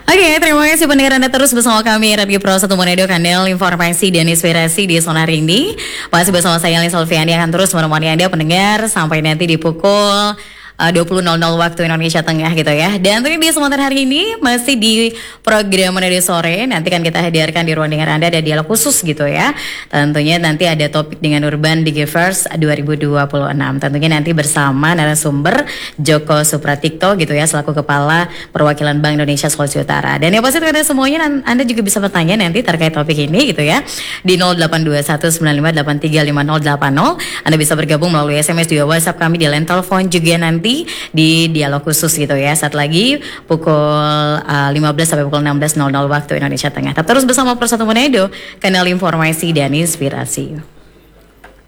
Oke, terima kasih pendengar Anda terus bersama kami Radio Pro 1 Manado, kanal informasi dan inspirasi di zona hari ini. Masih bersama saya Lisa Solviani akan terus menemani Anda pendengar sampai nanti di pukul 20.00 waktu Indonesia Tengah gitu ya. Dan tentunya di kesempatan hari ini masih di program Manado Sore. Nanti kan kita hadirkan di ruang dengar Anda ada dialog khusus gitu ya. Tentunya nanti ada topik dengan Urban Digivers 2026. Tentunya nanti bersama narasumber Joko Supratikto gitu ya, selaku Kepala Perwakilan Bank Indonesia Sulawesi Utara. Dan yang pasti ada semuanya Anda juga bisa bertanya nanti terkait topik ini gitu ya. Di 082195835080. Anda bisa bergabung melalui SMS juga WhatsApp kami di line telepon juga nanti di dialog khusus gitu ya. Saat lagi pukul 15 sampai pukul 16.00 waktu Indonesia Tengah. Tetap terus bersama Pro 1 Manado, kanal informasi dan inspirasi.